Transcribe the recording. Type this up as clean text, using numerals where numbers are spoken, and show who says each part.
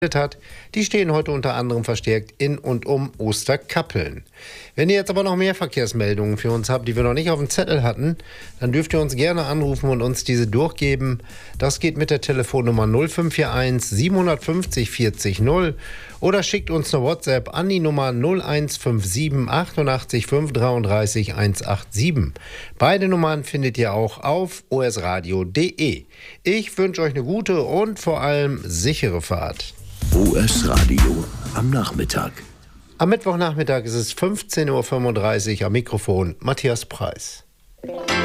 Speaker 1: hat, die stehen heute unter anderem verstärkt in und um Osterkappeln. Wenn ihr jetzt aber noch mehr Verkehrsmeldungen für uns habt, die wir noch nicht auf dem Zettel hatten, dann dürft ihr uns gerne anrufen und uns diese durchgeben. Das geht mit der Telefonnummer 0541 750 40 0 oder schickt uns eine WhatsApp an die Nummer 0157 88 533 187. Beide Nummern findet ihr auch auf osradio.de. Ich wünsche euch eine gute und vor allem sichere Fahrt.
Speaker 2: OS Radio am Nachmittag.
Speaker 1: Am Mittwochnachmittag ist es 15:35 Uhr, am Mikrofon Matthias Preis.